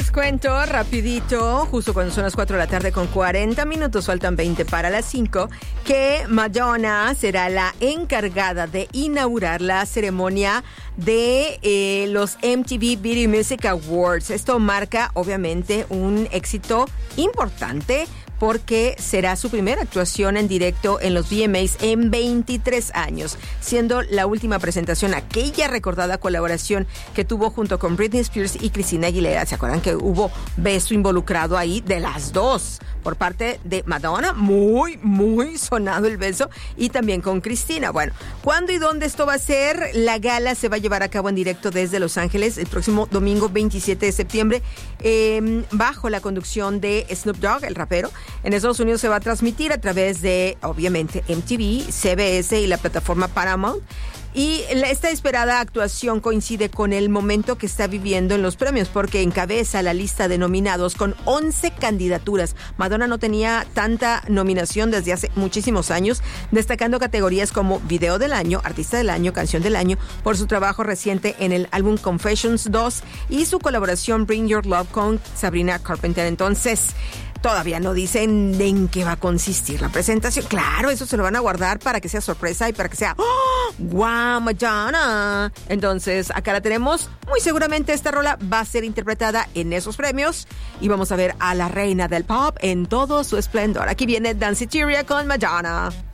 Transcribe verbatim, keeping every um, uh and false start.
Les cuento rapidito, justo cuando son las cuatro de la tarde con cuarenta minutos, faltan veinte para las cinco, que Madonna será la encargada de inaugurar la ceremonia de eh, los M T V Video Music Awards. Esto marca obviamente un éxito importante porque será su primera actuación en directo en los V M As en veintitrés años, siendo la última presentación aquella recordada colaboración que tuvo junto con Britney Spears y Christina Aguilera. ¿Se acuerdan que hubo beso involucrado ahí de las dos? Por parte de Madonna, muy, muy sonado el beso, y también con Christina. Bueno, ¿cuándo y dónde esto va a ser? La gala se va a llevar a cabo en directo desde Los Ángeles el próximo domingo veintisiete de septiembre, eh, bajo la conducción de Snoop Dogg, el rapero. En Estados Unidos se va a transmitir a través de, obviamente, M T V, C B S y la plataforma Paramount. Y esta esperada actuación coincide con el momento que está viviendo en los premios, porque encabeza la lista de nominados con once candidaturas. Madonna no tenía tanta nominación desde hace muchísimos años, destacando categorías como Video del Año, Artista del Año, Canción del Año, por su trabajo reciente en el álbum Confessions dos y su colaboración Bring Your Love con Sabrina Carpenter. Entonces, todavía no dicen en qué va a consistir la presentación. Claro, eso se lo van a guardar para que sea sorpresa y para que sea ¡oh! ¡Guau, Madonna! Entonces, acá la tenemos. Muy seguramente esta rola va a ser interpretada en esos premios y vamos a ver a la reina del pop en todo su esplendor. Aquí viene Danceteria con Madonna.